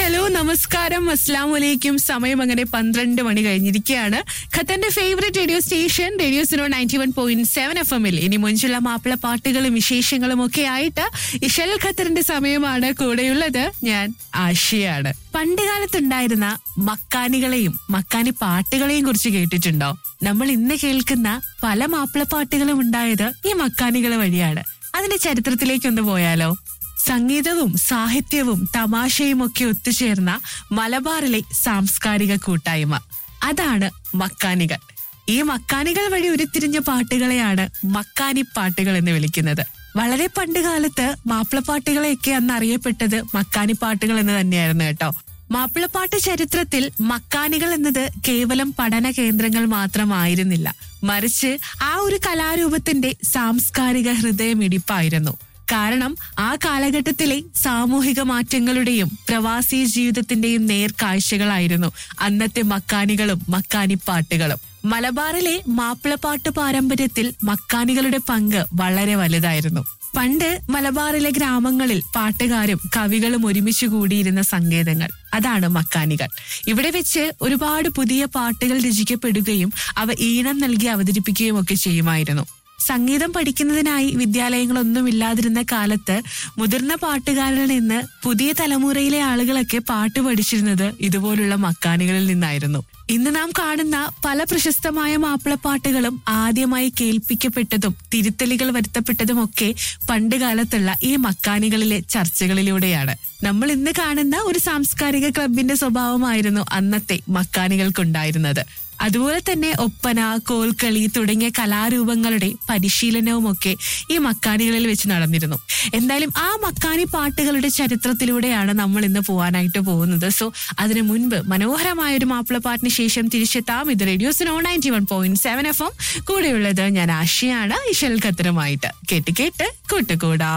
Hello നമസ്കാരം അസ്സലാമലൈക്കും. സമയം അങ്ങനെ 12 മണി കഴിഞ്ഞിരിക്കുകയാണ്. ഖത്തറിന്റെ favourite radio station radio Suno 91.7 FM ഇനി മുഞ്ചുള്ള മാപ്പിള പാട്ടുകളും വിശേഷങ്ങളും ഒക്കെ ആയിട്ട് ഇഷൽ ഖത്തറിന്റെ സമയമാണ്. കൂടെയുള്ളത് ഞാൻ ആഷിയാണ്. പണ്ട് കാലത്തുണ്ടായിരുന്ന മക്കാനികളെയും മക്കാനി പാട്ടുകളെയും കുറിച്ച് കേട്ടിട്ടുണ്ടോ? നമ്മൾ ഇന്ന് കേൾക്കുന്ന പല മാപ്പിള പാട്ടുകളും ഉണ്ടായത് ഈ മക്കാനികൾ വഴിയാണ്. അതിന്റെ ചരിത്രത്തിലേക്കൊന്ന് പോയാലോ? സംഗീതവും സാഹിത്യവും തമാശയും ഒക്കെ ഒത്തുചേർന്ന മലബാറിലെ സാംസ്കാരിക കൂട്ടായ്മ, അതാണ് മക്കാനികൾ. ഈ മക്കാനികൾ വഴി ഉരുത്തിരിഞ്ഞ പാട്ടുകളെയാണ് മക്കാനി പാട്ടുകൾ എന്ന് വിളിക്കുന്നത്. വളരെ പണ്ട് കാലത്ത് മാപ്പിളപ്പാട്ടുകളെയൊക്കെ അന്ന് അറിയപ്പെട്ടത് മക്കാനി പാട്ടുകൾ എന്ന് തന്നെയായിരുന്നു കേട്ടോ. മാപ്പിളപ്പാട്ട് ചരിത്രത്തിൽ മക്കാനികൾ എന്നത് കേവലം പഠന കേന്ദ്രങ്ങൾ മാത്രമായിരുന്നില്ല, മറിച്ച് ആ ഒരു കലാരൂപത്തിന്റെ സാംസ്കാരിക ഹൃദയമിടിപ്പായിരുന്നു. കാരണം ആ കാലഘട്ടത്തിലെ സാമൂഹിക മാറ്റങ്ങളുടെയും പ്രവാസി ജീവിതത്തിന്റെയും നേർക്കാഴ്ചകളായിരുന്നു അന്നത്തെ മക്കാനികളും മക്കാനിപ്പാട്ടുകളും. മലബാറിലെ മാപ്പിളപ്പാട്ട് പാരമ്പര്യത്തിൽ മക്കാനികളുടെ പങ്ക് വളരെ വലുതായിരുന്നു. പണ്ട് മലബാറിലെ ഗ്രാമങ്ങളിൽ പാട്ടുകാരും കവികളും ഒരുമിച്ച് കൂടിയിരുന്ന സങ്കേതങ്ങൾ, അതാണ് മക്കാനികൾ. ഇവിടെ വെച്ച് ഒരുപാട് പുതിയ പാട്ടുകൾ രചിക്കപ്പെടുകയും അവ ഈണം നൽകി അവതരിപ്പിക്കുകയും ഒക്കെ ചെയ്യുമായിരുന്നു. സംഗീതം പഠിക്കുന്നതിനായി വിദ്യാലയങ്ങളൊന്നും ഇല്ലാതിരുന്ന കാലത്ത് മുതിർന്ന പാട്ടുകാരിൽ നിന്ന് പുതിയ തലമുറയിലെ ആളുകളൊക്കെ പാട്ട് പഠിച്ചിരുന്നത് ഇതുപോലുള്ള മക്കാനികളിൽ നിന്നായിരുന്നു. ഇന്ന് നാം കാണുന്ന പല പ്രശസ്തമായ മാപ്പിളപ്പാട്ടുകളും ആദ്യമായി കേൾപ്പിക്കപ്പെട്ടതും തിരുത്തലുകൾ വരുത്തപ്പെട്ടതും ഒക്കെ പണ്ട് കാലത്തുള്ള ഈ മക്കാനികളിലെ ചർച്ചകളിലൂടെയാണ്. നമ്മൾ ഇന്ന് കാണുന്ന ഒരു സാംസ്കാരിക ക്ലബിന്റെ സ്വഭാവമായിരുന്നു അന്നത്തെ മക്കാനികൾക്കുണ്ടായിരുന്നത്. അതുപോലെ തന്നെ ഒപ്പന, കോൽക്കളി തുടങ്ങിയ കലാരൂപങ്ങളുടെ പരിശീലനവും ഒക്കെ ഈ മക്കാനികളിൽ വെച്ച് നടന്നിരുന്നു. എന്തായാലും ആ മക്കാനി പാട്ടുകളുടെ ചരിത്രത്തിലൂടെയാണ് നമ്മൾ ഇന്ന് പോവാനായിട്ട് പോകുന്നത്. സോ അതിനു മുൻപ് മനോഹരമായ ഒരു മാപ്പിളപ്പാട്ടിന് ശേഷം തിരിച്ചെത്താം. ഇത് റേഡിയോ സുനോ 91.7 FM. കൂടെയുള്ളത് ഞാൻ ആഷിയാണ്, ഇഷൽ ഖത്തറുമായിട്ട്. കേട്ട് കേട്ട് കൂട്ടുകൂടാ.